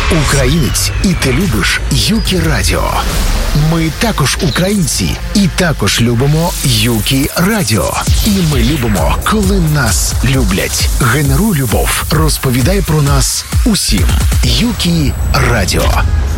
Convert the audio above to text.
українець, і ти любиш Юкі Радіо. Ми також українці і також любимо Юкі Радіо. І ми любимо, коли нас люблять. Генеруй любов, розповідай про нас усім. Юкі Радіо.